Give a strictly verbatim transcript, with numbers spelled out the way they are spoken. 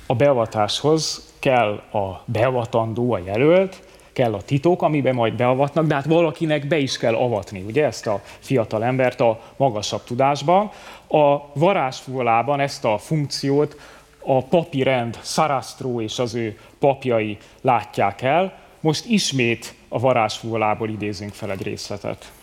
a beavatáshoz kell a beavatandó, a jelölt, kell a titok, amiben majd beavatnak, de hát valakinek be is kell avatni, ugye, ezt a fiatal embert a magasabb tudásban. A varázsfúvalában ezt a funkciót a papi rend, Sarastro és az ő papjai látják el. Most ismét a varázsfúvalából idézünk fel egy részletet.